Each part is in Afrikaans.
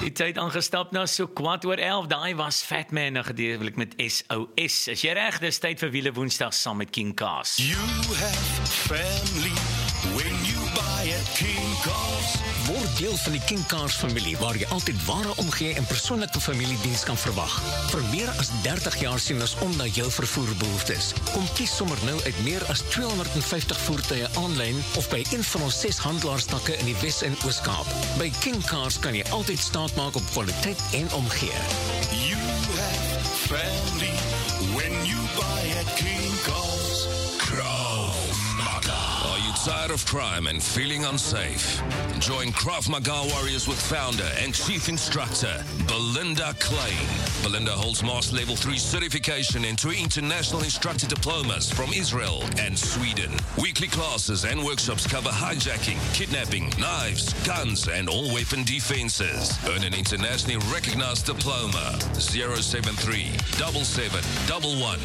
Die tyd aangestap na so 11:15. Daai was Fatman nou gedeeltelik met SOS. Is jy reg? Dis tyd vir Wiele Woensdag saam met King Cars. You have family when you buy at King Cars. Word deel van die King Cars familie, waar jy altyd ware omgee en persoonlike familiediens kan verwag. Vir meer as 30 jaar sien ons om na jou vervoerbehoeftes. Kom kies sommer nou uit meer as 250 voertuie aanlyn of by een van ons 6 handelaarstakke in die Wes- en Oos-Kaap. By King Cars kan jy altyd staat maak op kwaliteit en omgee. You have family when you buy at King Cars. Krav Maga. Are you tired of crime and feeling unsafe? Join Krav Maga Warriors with founder and chief instructor Belinda Klein. Belinda holds Master Level 3 certification and 2 international instructor diplomas from Israel and Sweden. Weekly classes and workshops cover hijacking, kidnapping, knives, guns and all weapon defenses. Earn an internationally recognized diploma. 073 77 11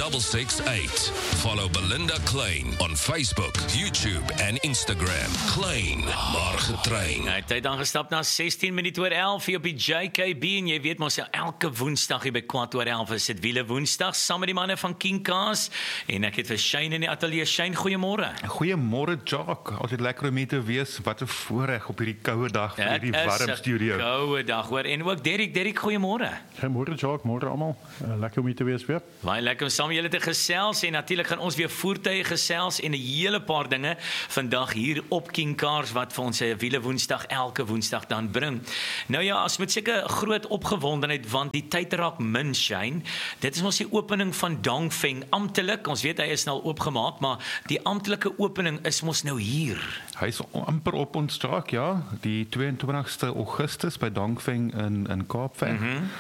668. Follow Belinda Klein on Facebook, YouTube and Instagram. Klein, maar getrain. Hy het tyd aangestap na 16 minute oor 11 hier op die JKB en jy weet mos elke Woensdag hier by 11:15 is dit Wiele Woensdag saam met die manne van King Cars en ek het vir Shane in die ateljee. Shane, goeiemôre. Goeiemôre Jacques, altyd lekker om hier te wees. Wat 'n voorreg op hierdie koue dag vir hierdie warm studio. Koue dag hoor. En ook Derek, goeiemôre. Goeiemôre Jacques, môre almal. Lekker om hier te wees weer. Baie lekker om saam met julle te gesels en natuurlik gaan ons weer voertuie gesels en 'n hele paar dinge vandag hier op King Cars wat vir ons 'n Wiele Woensdag elke Woensdag dan bring. Nou ja, as met seker groot opgewondenheid want die tyd raak min, Shane. Dit is ons die opening van Dongfeng amptelik. Ons weet hy is nou oopgemaak, maar die amptelike opening is mos nou hier. Hy is amper op ons straat, ja, die 22ste Augustus by Dongfeng in Kaapstad.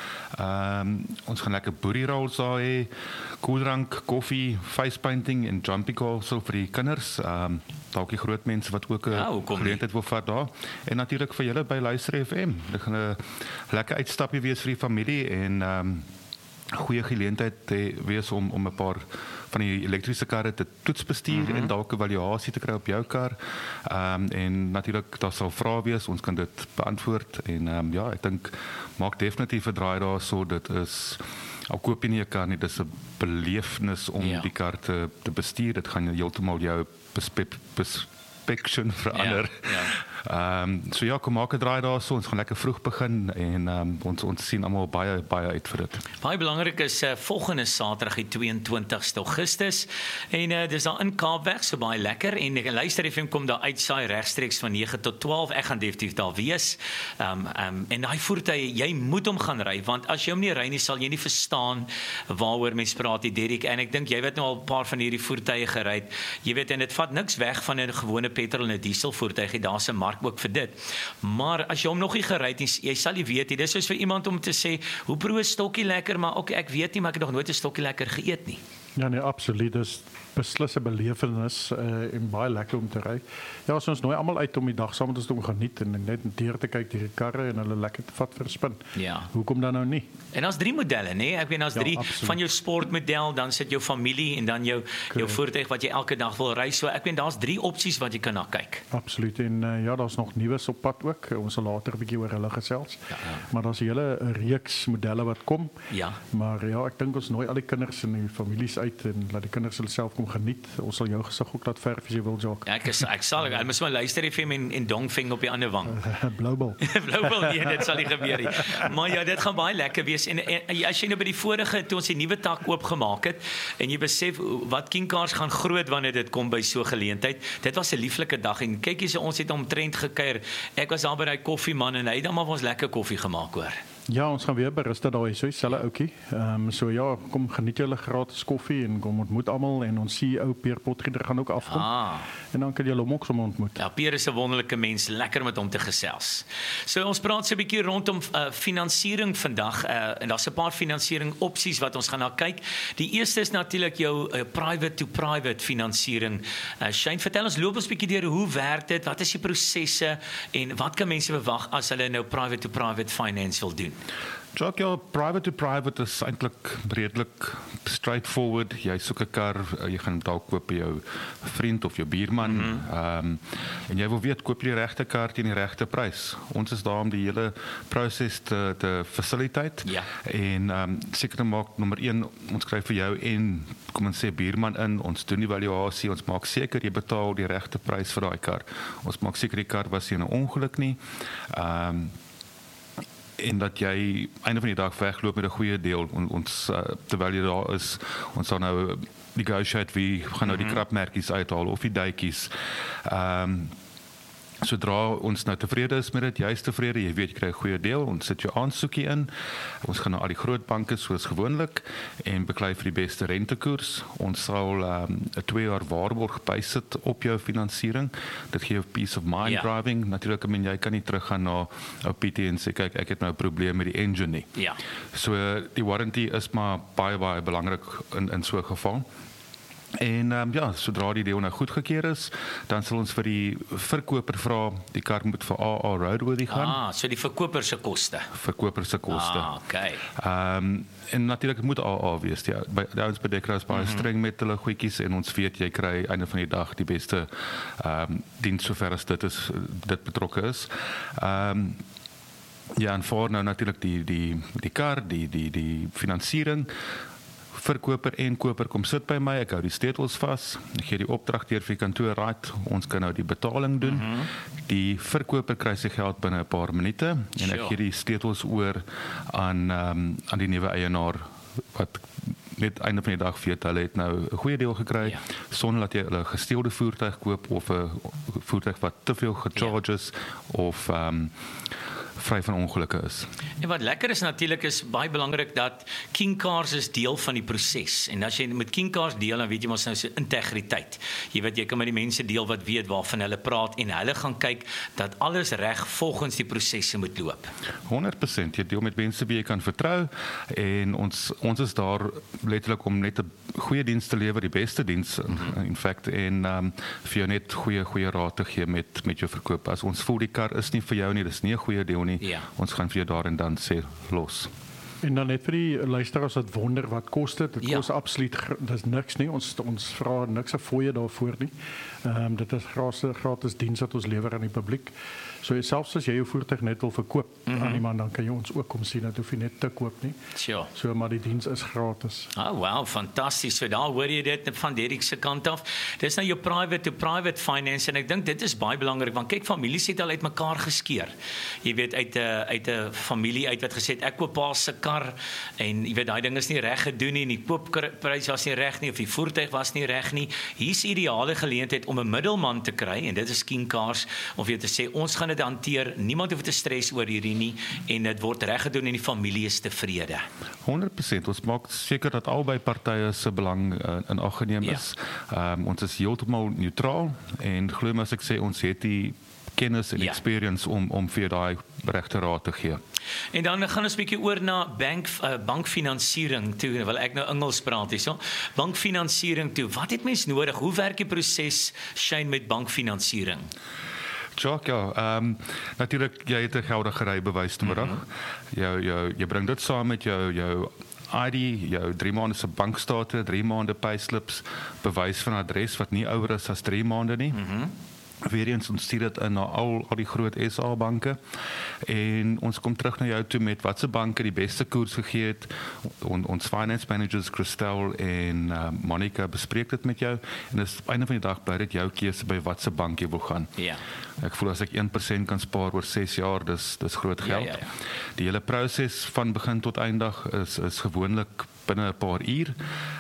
Ons gaan lekker boerie rolls daar hê, koeldrank, koffie, face painting en jumping castle vir die kinders. Dalk die groot mense wat ook 'n geleentheid wil vat daar. En natuurlik vir julle by Luister FM. Dit gaan 'n lekker uitstapie wees vir die familie en goeie geleentheid wees om 'n paar van die elektriese karre te toetsbestuur en dalk 'n evaluasie te kry op jou kar. En natuurlik daar sal vrae wees, ons kan dit beantwoord en ja, ek dink maak definitief 'n draai daar so. Dit is al koop jy nie 'n kar nie, dis 'n beleefnis om die kar te bestuur. Dit gaan heeltemal jou perspective verander. So ja, kom maak 'n draai daar so. Ons gaan lekker vroeg begin en ons sien almal baie uit vir dit. Baie belangrik is volgende Saterdag die 22ste Augustus en dis daar in Kaapweg, so baie lekker en Luister FM kom daar uitsaai regstreeks van 9 tot 12. Ek gaan definitief daar wees. En daai voertuie, jy moet hom gaan ry want as jy hom nie ry nie sal jy nie verstaan waaroor mense praat, Derek. En ek dink jy weet nou al 'n paar van hierdie voertuie gery. Jy weet en dit vat niks weg van 'n gewone petrol en 'n diesel voertuig. Daar's 'n mark ook vir dit. Maar as jy hom nog nie gery het nie, jy sal nie weet nie. Dis soos vir iemand om te sê, hoe proe 'n stokkie lekker, maar ook ek weet nie, maar ek het nog nooit 'n stokkie lekker geëet nie. Ja nee, absoluut. Dis beslis 'n belewenis en baie lekker om te ry. Ja, ons nooi almal uit om die dag saam met ons te geniet en net deur te kyk deur die karre en hulle lekker te vat vir 'n spin. Ja. Hoekom dan nou nie? En daar's 3 modelle, nê? Ek weet daar's 3 van jou sportmodel, dan sit jou familie en dan jou voertuig wat jy elke dag wil ry. So ek weet daar's 3 opsies wat jy kan na kyk. Absoluut. En ja, daar's nog nuus op pad ook. Ons sal later 'n bietjie oor hulle gesels. Maar daar's 'n hele reeks modelle wat kom. Ja. Maar ja, ek dink ons nooi al die kinders en die families uit en laat die kinders hulle self kom geniet. Ons sal jou gesig ook laat verf as jy wil, Jacques. Ja, ek sal moet maar Luister FM en Dongfeng op die ander wang. Blauwbal. Blauwbal, nee, dit sal nie gebeur nie. Maar ja, dit gaan baie lekker wees en as jy nou by die vorige toe ons die nuwe tak oopgemaak het en jy besef wat King Cars gaan groot wanneer dit kom by so geleentheid. Dit was 'n lieflike dag en kyk hier, ons het omtrent gekuier. Ek was daar by daai koffieman en hy het dan maar vir ons lekker koffie gemaak hoor. Ja, ons gaan weer berustig daar hier, so dieselfde ouetjie. So ja, kom geniet julle gratis koffie en kom ontmoet almal en ons CEO Peer Potgieter gaan ook afkom. En dan kan julle hom ook sommer ontmoet. Ja, Peer is 'n wonderlike mens, lekker met hom te gesels. So ons praat so 'n bietjie rondom finansiering vandag en daar's 'n paar finansiering opsies wat ons gaan na kyk. Die eerste is natuurlik jou private to private finansiering. Shane, vertel ons, loop ons 'n bietjie deur hoe werk dit? Wat is die prosesse en wat kan mense verwag as hulle nou private to private finance wil doen? Jacques, ja, private to private is eintlik redelik straightforward. Jy soek 'n kar, jy gaan dalk koop by jou vriend of jou buurman. En jy wil weet, koop jy die regte kar teen die regte prys. Ons is daar om die hele proses te facilitate. Ja. En seker te maak, nommer 1, ons skryf vir jou en kom ons sê buurman in, ons doen die evaluasie, ons maak seker jy betaal die regte prys vir daai kar. Ons maak seker die kar was nie 'n ongeluk nie. En dat jy einde van die dag wegloop met 'n goeie deel. Ons terwyl jy daar is, ons sal nou negotiate wie gaan nou die krapmerkies uithaal of die duitjies. Sodra ons nou tevrede is met dit, jy is tevrede, jy weet jy kry 'n goeie deel, ons sit jou aansoekie in. Ons gaan na al die groot banke soos gewoonlik en beklei vir die beste rentekoers. Ons sal 'n 2 jaar waarborg bysit op jou finansiering. Dit gee jou peace of mind driving. Natuurlik, jy kan nie teruggaan na ou PT en sê kyk, ek het nou 'n probleem met die engine nie. Ja. So die warranty is maar baie belangrik in so 'n geval. En sodra die deel nou goedgekeur is, dan sal ons vir die verkoper vra, die kar moet vir AA roadworthy gaan. So die verkoper se koste. Verkoper se koste. Okay. En natuurlik moet AA wees. Ja. Ons by Dekra is baie streng met hulle goedjies en ons weet jy kry einde van die dag die beste diens sover as dit betrokke is. Ja, en voor nou natuurlik die kar, die finansiering. Verkoper en koper kom sit by my, ek hou die sleutels vas, ek gee die opdrag deur vir die kantoor right, ons kan nou die betaling doen. Die verkoper kry sy geld binne 'n paar minute en ek gee die sleutels oor aan die nuwe eienaar wat net einde van die dag weet hulle het nou 'n goeie deel gekry sonder dat jy hulle gesteelde voertuig koop of 'n voertuig wat te veel gecharges of vry van ongelukke is. En wat lekker is natuurlik is baie belangrik dat King Cars is deel van die proses. En as jy met King Cars deel, dan weet jy mos nou so integriteit. Jy weet jy kan met die mense deel wat weet waarvan hulle praat en hulle gaan kyk dat alles reg volgens die prosesse moet loop. 100%. Jy deel met mense wie jy kan vertrou en ons is daar letterlik om net 'n goeie diens te lewer, die beste diens in feite en vir jou net goeie raad te gee met jou verkoop. As ons voel die kar is nie vir jou nie, dis nie 'n goeie deel nie. Ja. Ons gaan vir jou daar en dan sê los. En dan net vir die luisteraars wat wonder wat kos dit. Dit kos absoluut dis niks nie. Ons vra niks 'n fooie daarvoor nie. Dit is gratis diens wat ons lewer aan die publiek. So selfs as jy jou voertuig net wil verkoop aan iemand, dan kan jy ons ook kom sien, dat hoef jy net te koop nie. Sure. So maar die diens is gratis. Wow, fantasties. So daar hoor jy dit van Derek se kant af. Dis nou jou private to private finance en ek dink dit is baie belangrik want kyk, families het al uitmekaar geskeur. Jy weet uit 'n familie uit wat gesê het ek koop pa se kar en jy weet daai ding is nie reg gedoen nie, die koopprys was nie reg nie of die voertuig was nie reg nie. Hier's ideale geleentheid om 'n middelman te kry en dit is King Cars of jy te sê ons gaan dit hanteer, niemand hoef te stres oor hierdie nie en dit word reg gedoen en die familie is tevrede. 100%. Ons maak seker dat albei partye se belang in ag geneem is. Ons is heeltemal neutraal en glo my as ek sê ons het die kennis en experience om vir daai regte raad te gee. En dan gaan ons 'n bietjie oor na bankfinansiering toe, wil ek nou Engels praat hierso. Bankfinansiering toe. Wat het mens nodig? Hoe werk die proses Shane met bankfinansiering? Natuurlijk, jy het 'n geldige rybewys nodig. Jy bring dit saam met jou ID, jou 3 maande se bankstate, 3 maande payslips, bewys van adres wat nie ouer is as 3 maande nie. Weer eens ons stuur dit in na al die groot SA banke en ons kom terug na jou toe met watse banke die beste koers gegee het. Ons finance managers Christel en Monica bespreek dit met jou en dis op einde van die dag bly dit jou keuse by watse bank jy wil gaan. Ja. Ek voel as ek 1% kan spaar oor 6 jaar, dis groot geld. Ja. Die hele proses van begin tot eindig is gewoonlik binne 'n paar uur.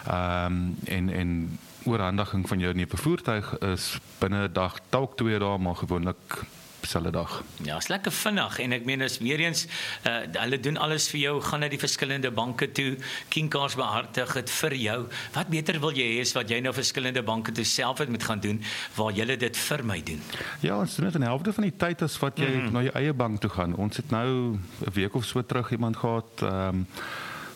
En oorhandiging van jou nuwe voertuig is binne 'n dag, dalk 2 dae, maar gewoonlik selfde dag. Ja, is lekker vinnig en ek meen as weer eens hulle doen alles vir jou, gaan na die verskillende banke toe, King Cars behartig dit vir jou. Wat beter wil jy hê is wat jy nou verskillende banke toe self moet gaan doen waar jy dit vir my doen? Ja, ons doen dit in die helfte van die tyd as wat jy na jou eie bank toe gaan. Ons het nou 'n week of so terug iemand gehad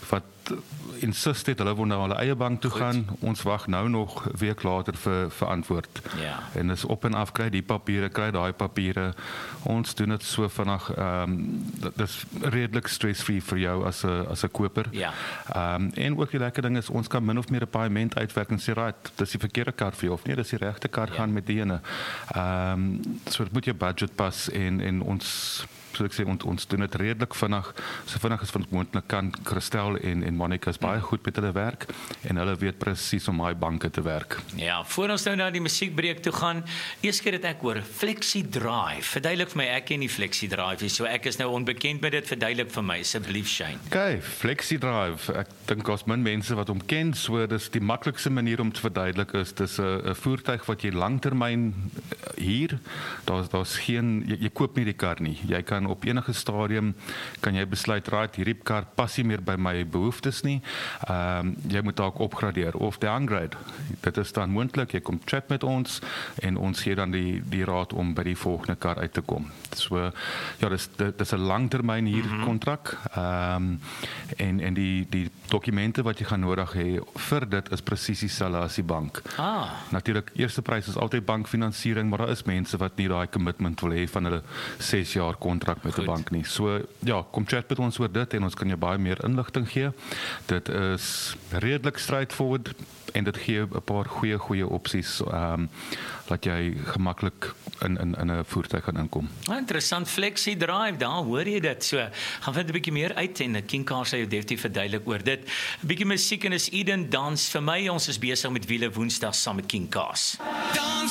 wat insist het, hulle wil nou hulle eie bank toe gaan, ons wag nou nog 'n week later vir antwoord. Ja. En dis op en af, kry die papiere, kry daai papiere, ons doen dit so vinnig, dit is redelik stress-free vir jou as 'n koper. Ja. En ook die lekker ding is, ons kan min of meer 'n paaiement uitwerk en sê, right, dis die verkeerde kaart vir jou, of nee, dis die regte kaart, gaan met die ene. So dit moet jou budget pas, en ons, so ek sê, ons doen dit redelik vinnig, so vinnig as wat moontlik kan. Christel en Monica is baie goed met hulle werk, en hulle weet presies om daai banke te werk. Ja, voor ons nou na die musiekbreek toe gaan, eers keer het ek hoor FlexiDrive. Verduidelik vir my, ek ken nie FlexiDrive, so ek is nou onbekend met dit, verduidelik vir my, asseblief Shane. Okay, FlexiDrive, ek dink daar's min mense wat hom ken, so dis die maklikste manier om te verduidelik is, dis 'n voertuig wat jy langtermyn huur, daar's geen, jy koop nie die kar nie, jy kan op enige stadium, kan jy besluit, right, hierdie kar pas nie meer by my behoeftes nie, jy moet dalk opgradeer, of downgrade, dit is dan moontlik, jy kom chat met ons, en ons gee dan die raad om by die volgende kar uit te kom. So, ja, dis 'n langtermyn huurkontrak, en die dokumente wat jy gaan nodig hê vir dit is presies dieselfde as die bank. Natuurlik, eerste prys is altyd bankfinansiering, maar daar is mense wat nie daai commitment wil hê van hulle 6 jaar kontrak met 'n bank nie. So, ja, kom chat met ons oor dit, en ons kan jou baie meer inligting gee. Dit is redelik straightforward, en dit gee 'n paar goeie opsies, dat jy gemaklik in 'n voertuig kan inkom. Interessant, FlexiDrive, daar hoor jy dit. So, gaan vind 'n bietjie meer uit, en King Car sal jou definitief verduidelik oor dit. 'n Bietjie musiek, en is Eden Dans vir my. Ons is besig met Wiele Woensdag saam met King Cars.